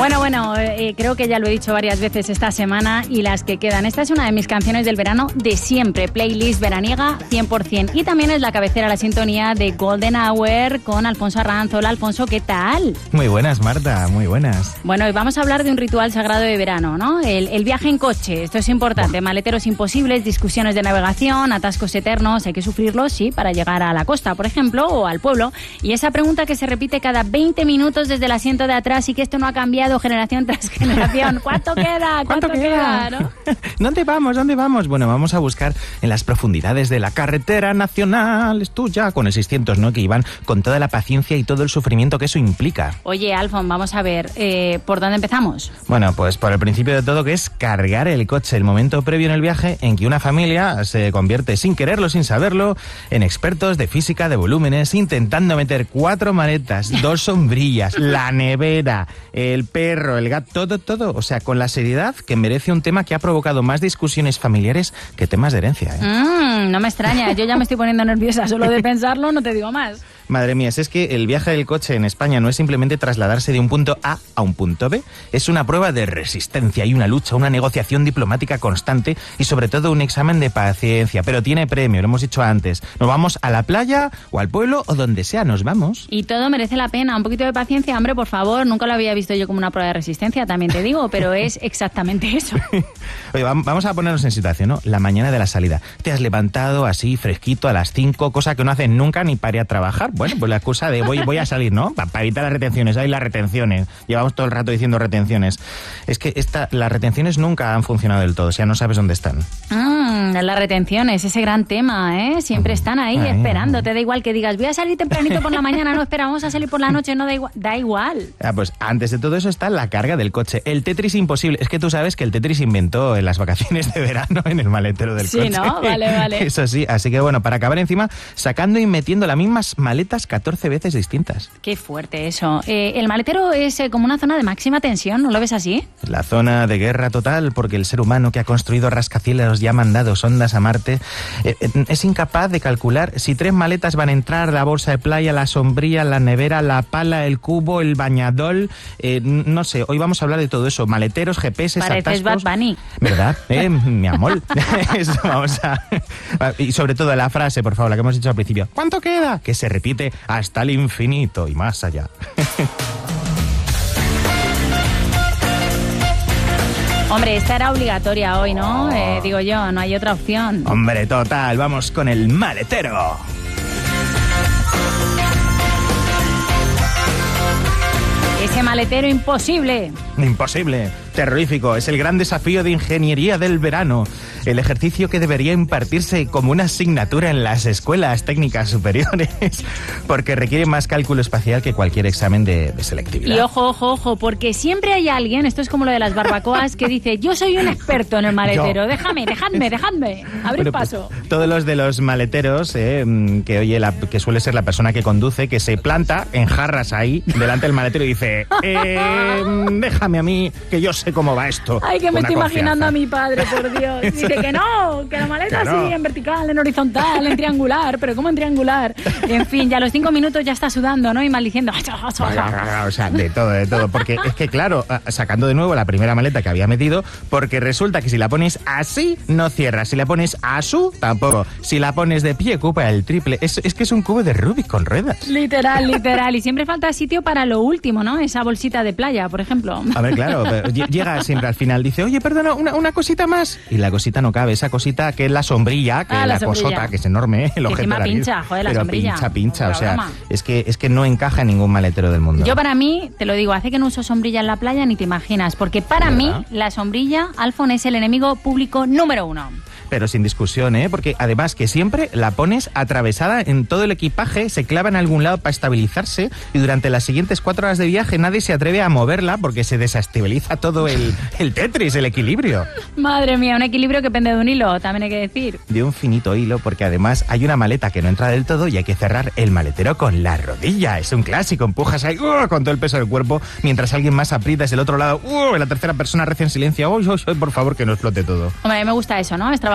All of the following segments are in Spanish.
Bueno, creo que ya lo he dicho varias veces esta semana y las que quedan. Esta es una de mis canciones del verano de siempre, playlist veraniega 100%. Y también es la cabecera, la sintonía de Golden Hour con Alfonso Arranz. Hola, Alfonso, ¿qué tal? Muy buenas, Marta, muy buenas. Bueno, hoy vamos a hablar de un ritual sagrado de verano, ¿no? El viaje en coche, esto es importante. Maleteros imposibles, discusiones de navegación, atascos eternos, hay que sufrirlos, sí, para llegar a la costa, por ejemplo, o al pueblo. Y esa pregunta que se repite cada 20 minutos desde el asiento de atrás y que esto no ha cambiado generación tras generación. ¿Cuánto queda? ¿Cuánto queda? ¿No? ¿Dónde vamos? ¿Dónde vamos? Bueno, vamos a buscar en las profundidades de la carretera nacional. Es tuya, con el 600, ¿no? Que iban con toda la paciencia y todo el sufrimiento que eso implica. Oye, Alfon, vamos a ver, ¿por dónde empezamos? Bueno, pues por el principio de todo, que es cargar el coche, el momento previo en el viaje en que una familia se convierte sin quererlo, sin saberlo, en expertos de física de volúmenes, intentando meter 4 maletas, 2 sombrillas, la nevera, el perro, el gato, todo. O sea, con la seriedad que merece un tema que ha provocado más discusiones familiares que temas de herencia, ¿eh? No me extraña, yo ya me estoy poniendo nerviosa solo de pensarlo, no te digo más. Madre mía, es que el viaje del coche en España no es simplemente trasladarse de un punto A a un punto B, es una prueba de resistencia y una lucha, una negociación diplomática constante y sobre todo un examen de paciencia, pero tiene premio, lo hemos dicho antes. Nos vamos a la playa o al pueblo o donde sea, nos vamos. Y todo merece la pena, un poquito de paciencia, hombre, por favor, nunca lo había visto yo como una prueba de resistencia, también te digo, pero es exactamente eso. Oye, vamos a ponernos en situación, ¿no? La mañana de la salida, te has levantado así fresquito a las 5, cosa que no haces nunca ni para ir a trabajar. Bueno, pues la excusa de voy a salir, ¿no? Para evitar las retenciones. Hay las retenciones. Llevamos todo el rato diciendo retenciones. Es que las retenciones nunca han funcionado del todo. O sea, no sabes dónde están. Las retenciones, ese gran tema, ¿eh? Siempre están ahí esperando. Te da igual que digas, voy a salir tempranito por la mañana. No, espera, vamos a salir por la noche. No, da igual. Pues antes de todo eso está la carga del coche. El Tetris imposible. Es que tú sabes que el Tetris inventó en las vacaciones de verano en el maletero del coche. Sí, ¿no? Vale. Eso sí. Así que bueno, para acabar encima, sacando y metiendo las mismas maletas 14 veces distintas. Qué fuerte eso. El maletero es como una zona de máxima tensión, ¿no lo ves así? La zona de guerra total, porque el ser humano que ha construido rascacielos y ha mandado sondas a Marte es incapaz de calcular si 3 maletas van a entrar: la bolsa de playa, la sombrilla, la nevera, la pala, el cubo, el bañador. No sé, hoy vamos a hablar de todo eso. Maleteros, GPS, pareces atascos. Bad Bunny. ¿Verdad? Mi amor. Eso, vamos a... Y sobre todo la frase, por favor, la que hemos dicho al principio. ¿Cuánto queda? Que se repite hasta el infinito y más allá. Hombre, esta era obligatoria hoy, ¿no? Digo yo, no hay otra opción. Hombre, total, vamos con el maletero. Ese maletero imposible. Imposible, terrorífico, es el gran desafío de ingeniería del verano. El ejercicio que debería impartirse como una asignatura en las escuelas técnicas superiores, porque requiere más cálculo espacial que cualquier examen de selectividad. Y ojo, porque siempre hay alguien, esto es como lo de las barbacoas, que dice, yo soy un experto en el maletero, dejadme, abrid paso. Pues, todos los de los maleteros, que suele ser la persona que conduce, que se planta en jarras ahí, delante del maletero y dice, déjame a mí, que yo sé cómo va esto. Ay, que me estoy imaginando a mi padre, por Dios. Dice que no, que la maleta así, en vertical, en horizontal, en triangular. Pero ¿cómo en triangular? En fin, ya a los 5 minutos ya está sudando, ¿no? Y maldiciendo. O sea, de todo. Porque es que, claro, sacando de nuevo la primera maleta que había metido, porque resulta que si la pones así, no cierra. Si la pones así, tampoco. Si la pones de pie, ocupa el triple. Es que es un cubo de Rubik con ruedas. Literal. Y siempre falta sitio para lo último, ¿no? Esa bolsita de playa, por ejemplo. A ver, claro, pero llega siempre al final, dice, oye, perdona, una cosita más. Y la cosita no cabe, esa cosita que es la sombrilla, que es la cosota, que es enorme, el objeto de la vida. Pincha, joder, la sombrilla. Pincha, o sea, es que no encaja en ningún maletero del mundo. Yo para mí, te lo digo, hace que no uso sombrilla en la playa ni te imaginas, porque para mí la sombrilla, Alfon, es el enemigo público número 1. Pero sin discusión, porque además que siempre la pones atravesada en todo el equipaje, se clava en algún lado para estabilizarse y durante las siguientes 4 horas de viaje nadie se atreve a moverla porque se desestabiliza todo el Tetris, el equilibrio. Madre mía, un equilibrio que pende de un hilo, también hay que decir. De un finito hilo, porque además hay una maleta que no entra del todo y hay que cerrar el maletero con la rodilla. Es un clásico, empujas ahí con todo el peso del cuerpo mientras alguien más aprieta desde el otro lado. La tercera persona recién silencio. Por favor, que no explote todo. Hombre, a mí me gusta eso, ¿no? Es trabajo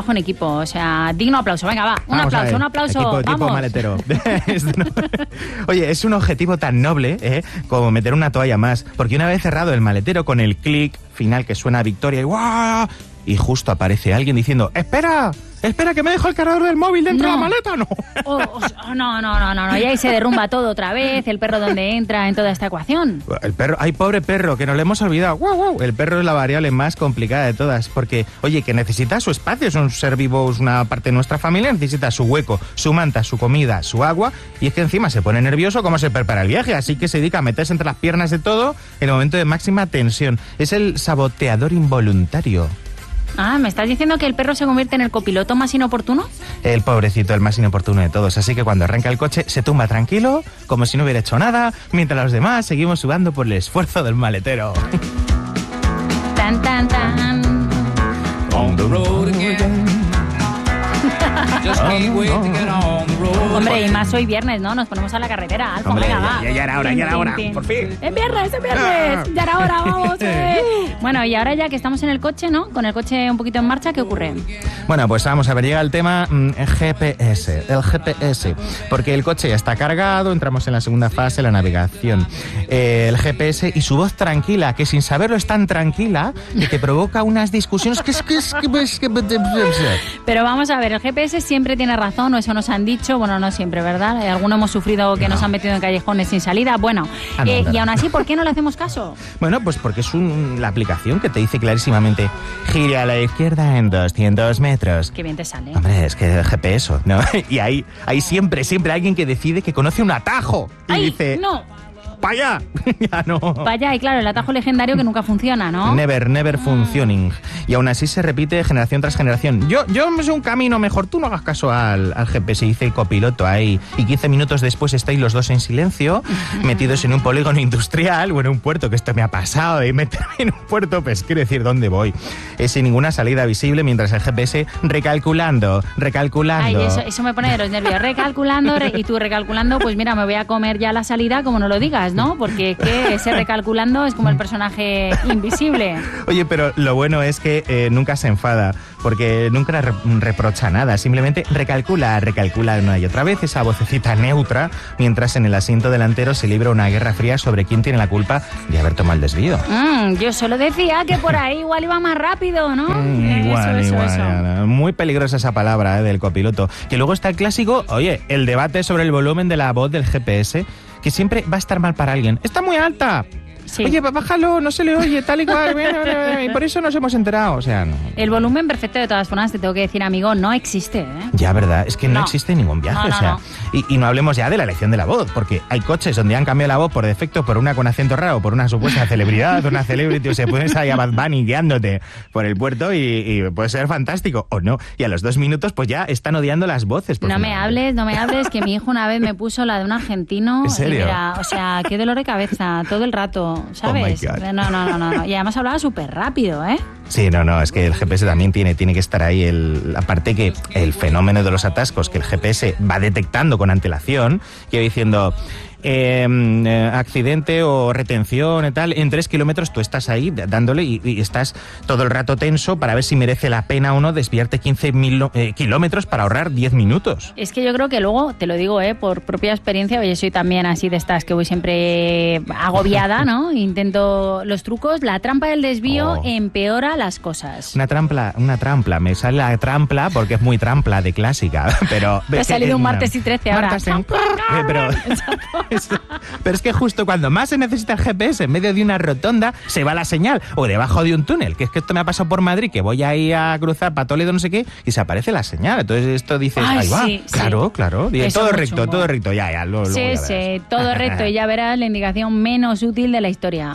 trabajo en equipo, o sea, digno aplauso. Venga, va, un aplauso, Equipo vamos. maletero. Oye, es un objetivo tan noble como meter una toalla más, porque una vez cerrado el maletero con el clic final que suena a victoria y ¡guau! Y justo aparece alguien diciendo ¡Espera! Que me dejo el cargador del móvil dentro de la maleta, ¿no? No, y ahí se derrumba todo otra vez, el perro donde entra en toda esta ecuación. El perro, ay, pobre perro, que nos lo hemos olvidado. ¡Guau! El perro es la variable más complicada de todas, porque, oye, que necesita su espacio, es un ser vivo, es una parte de nuestra familia, necesita su hueco, su manta, su comida, su agua, y es que encima se pone nervioso cómo se prepara el viaje, así que se dedica a meterse entre las piernas de todo en el momento de máxima tensión. Es el saboteador involuntario. Ah, ¿me estás diciendo que el perro se convierte en el copiloto más inoportuno? El pobrecito, el más inoportuno de todos. Así que cuando arranca el coche se tumba tranquilo, como si no hubiera hecho nada, mientras los demás seguimos sudando por el esfuerzo del maletero. Tan, tan, tan. On the road again. Just can't wait to get on the road. Hombre, y más hoy viernes, ¿no? Nos ponemos a la carretera. Alfa, Hombre, venga, va. ya era hora, por fin. ¡Es viernes! Ya era hora, vamos. Bueno, y ahora ya que estamos en el coche, ¿no? Con el coche un poquito en marcha, ¿qué ocurre? Bueno, pues vamos a ver, llega el tema GPS, el GPS, porque el coche ya está cargado, entramos en la segunda fase, la navegación. El GPS y su voz tranquila, que sin saberlo es tan tranquila, que te provoca unas discusiones Pero vamos a ver, el GPS siempre tiene razón, o eso nos han dicho, bueno, no siempre, ¿verdad? Algunos hemos sufrido que nos han metido en callejones sin salida, bueno, y aún así, ¿por qué no le hacemos caso? Bueno, pues porque es la aplicación que te dice clarísimamente, gire a la izquierda en 200 metros. Qué bien te sale. Hombre, es que el GPS, ¿no? Y hay siempre alguien que decide que conoce un atajo y ¡Ay, dice... no! ¡Pa' allá! Ya no. Vaya, y claro, el atajo legendario que nunca funciona, ¿no? Never functioning. Y aún así se repite generación tras generación. Yo me sé un camino mejor, tú no hagas caso al GPS, dice copiloto ahí. Y 15 minutos después estáis los dos en silencio, metidos en un polígono industrial o en un puerto, que esto me ha pasado, y meterme en un puerto, pues quiero decir, ¿dónde voy? Sin ninguna salida visible, mientras el GPS recalculando. Ay, eso me pone de los nervios. Recalculando, y tú recalculando, pues mira, me voy a comer ya la salida como no lo digas, ¿no? Porque es que ese recalculando es como el personaje invisible. Oye, pero lo bueno es que nunca se enfada, porque nunca reprocha nada, simplemente recalcula una y otra vez esa vocecita neutra, mientras en el asiento delantero se libra una guerra fría sobre quién tiene la culpa de haber tomado el desvío. Yo solo decía que por ahí igual iba más rápido, ¿no? Igual. Muy peligrosa esa palabra del copiloto. Que luego está el clásico, oye, el debate sobre el volumen de la voz del GPS, que siempre va a estar mal para alguien. ¡Está muy alta! Sí. Oye, bájalo, no se le oye, tal y cual, y por eso nos hemos enterado, o sea, no. El volumen perfecto, de todas formas, te tengo que decir, amigo, no existe, ¿eh? Ya, ¿verdad? Es que no existe ningún viaje, o sea, y no hablemos ya de la elección de la voz, porque hay coches donde han cambiado la voz por defecto por una con acento raro, por una supuesta celebridad, una celebrity, o se pones ahí a Bad Bunny guiándote por el puerto y puede ser fantástico, o no, y a los 2 minutos pues ya están odiando las voces. No me hables, que mi hijo una vez me puso la de un argentino. ¿En serio? Y mira, o sea, qué dolor de cabeza, todo el rato, ¿sabes? Oh my God. No. Y además hablaba súper rápido, ¿eh? Sí, no, es que el GPS también tiene que estar ahí. Aparte que el fenómeno de los atascos que el GPS va detectando con antelación, que va diciendo... accidente o retención y tal, en 3 kilómetros tú estás ahí dándole y estás todo el rato tenso para ver si merece la pena o no desviarte 15.000 kilómetros para ahorrar 10 minutos. Es que yo creo que luego, te lo digo por propia experiencia, yo soy también así de estas que voy siempre agobiada, ¿no? Intento los trucos, la trampa del desvío empeora las cosas. Una trampa, me sale la trampla porque es muy trampla de clásica, pero... Te ha salido un martes y 13 ahora. Pero es que justo cuando más se necesita el GPS, en medio de una rotonda, se va la señal. O debajo de un túnel, que es que esto me ha pasado por Madrid, que voy ahí a cruzar para Toledo, no sé qué, y se aparece la señal. Entonces esto dices, ahí va. Sí, claro. Todo recto, ya, luego sí, todo recto, y ya verás la indicación menos útil de la historia.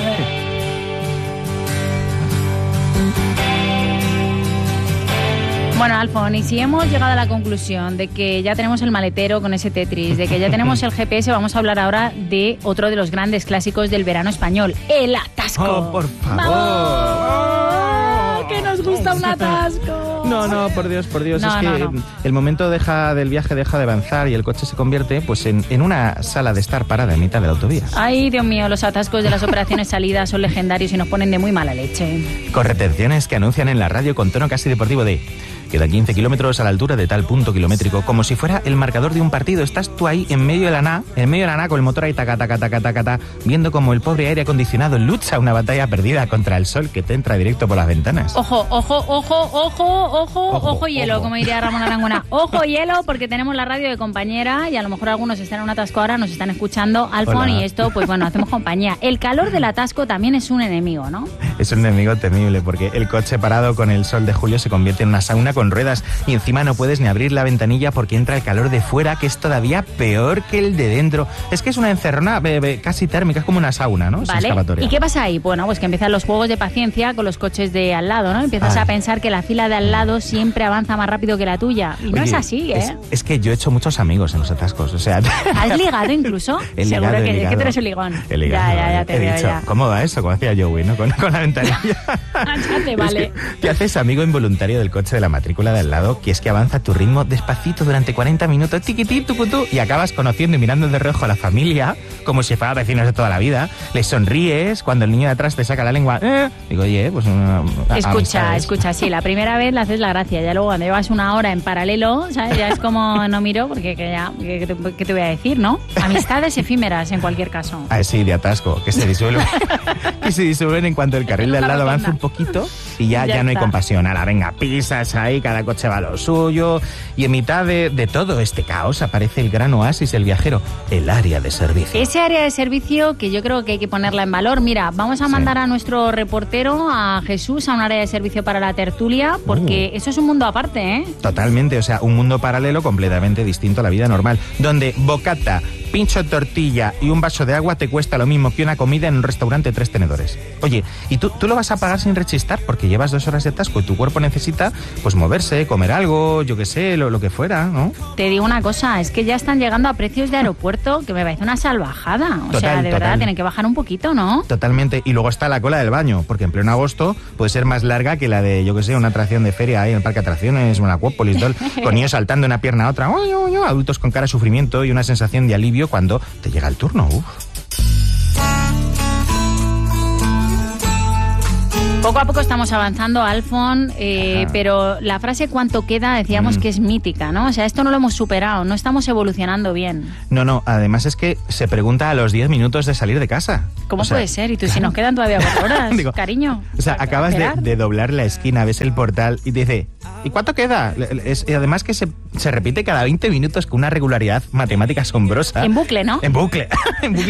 Bueno, Alfon, y si hemos llegado a la conclusión de que ya tenemos el maletero con ese Tetris, de que ya tenemos el GPS, vamos a hablar ahora de otro de los grandes clásicos del verano español, el atasco. ¡Oh, por favor! ¡Vamos! ¡Que nos gusta un atasco! No, por Dios. El momento del viaje deja de avanzar y el coche se convierte pues en una sala de estar parada en mitad de la autovía. Ay, Dios mío, los atascos de las operaciones salidas son legendarios y nos ponen de muy mala leche. Con retenciones que anuncian en la radio con tono casi deportivo de... Quedan 15 kilómetros a la altura de tal punto kilométrico, como si fuera el marcador de un partido. Estás tú ahí en medio de la nada, con el motor ahí taca, viendo como el pobre aire acondicionado lucha una batalla perdida contra el sol que te entra directo por las ventanas. Ojo hielo, como diría Ramón Arangona. Ojo hielo, porque tenemos la radio de compañera y a lo mejor algunos están en un atasco ahora, nos están escuchando, Alfon, Hola. y esto, pues bueno, hacemos compañía. El calor del atasco también es un enemigo, ¿no? Es un enemigo temible, porque el coche parado con el sol de julio se convierte en una sauna con ruedas y encima no puedes ni abrir la ventanilla porque entra el calor de fuera, que es todavía peor que el de dentro. Es que es una encerrona casi térmica, es como una sauna, ¿no? Sin Vale. escapatoria. ¿Y qué pasa ahí? Bueno, pues que empiezan los juegos de paciencia con los coches de al lado, ¿no? Empiezas a pensar que la fila de al lado siempre avanza más rápido que la tuya. Y no Oye, es así, ¿eh? Es que yo he hecho muchos amigos en los atascos, o sea... ¿Has ligado incluso? He Seguro ligado, he que ligado. tú eres un ligón. He ligado, Ya te he veo dicho, ya. ¿cómo va eso? Como hacía Joey, ¿no? Con la ventanilla. Áchate, vale. Es que te haces amigo involuntario del coche de la matrícula de al lado, que es que avanza a tu ritmo despacito durante 40 minutos, tiquití, tucutú, y acabas conociendo y mirando de reojo a la familia, como si fueran vecinos de toda la vida. Les sonríes cuando el niño de atrás te saca la lengua. Digo, oye, pues... Escucha, sí, la primera vez le haces la gracia, ya luego cuando llevas una hora en paralelo, ¿sabes? Ya es como no miro, porque ¿qué te voy a decir, no? Amistades efímeras en cualquier caso. Ah, sí, de atasco, que se disuelven. Que se disuelven en cuanto el carril de al lado avanza un poquito y ya no hay está. compasión. Ahora, venga, pisas ahí, cada coche va a lo suyo. Y en mitad de todo este caos aparece el gran oasis del viajero, el área de servicio. Ese área de servicio que yo creo que hay que ponerla en valor. Mira, vamos a mandar a nuestro reportero, a Jesús, a un área de servicio para la tertulia, porque eso es un mundo aparte, ¿eh? Totalmente, o sea, un mundo paralelo completamente distinto a la vida normal, donde bocata, pincho de tortilla y un vaso de agua te cuesta lo mismo que una comida en un restaurante de 3 tenedores. Oye, y tú lo vas a pagar sin rechistar porque llevas 2 horas de atasco y tu cuerpo necesita, pues, moverse, comer algo, yo qué sé, lo que fuera, ¿no? Te digo una cosa, es que ya están llegando a precios de aeropuerto que me parece una salvajada. O sea, de verdad, tienen que bajar un poquito, ¿no? Totalmente. Y luego está la cola del baño, porque en pleno agosto puede ser más larga que la de, yo qué sé, una atracción de feria ahí en el parque de atracciones, una Acuópolis, con niños saltando de una pierna a otra, adultos con cara de sufrimiento y una sensación de alivio cuando te llega el turno. Uf. Poco a poco estamos avanzando, Alfon, pero la frase ¿cuánto queda? Decíamos que es mítica, ¿no? O sea, esto no lo hemos superado, no estamos evolucionando bien. No, además es que se pregunta a los 10 minutos de salir de casa. ¿Cómo O sea, puede ser? Y tú, si nos quedan todavía 4 horas, Digo, cariño. O sea, acabas de doblar la esquina, ves el portal y te dice, ¿y cuánto queda? Y además que se repite cada 20 minutos con una regularidad matemática asombrosa. En bucle, ¿no? En bucle.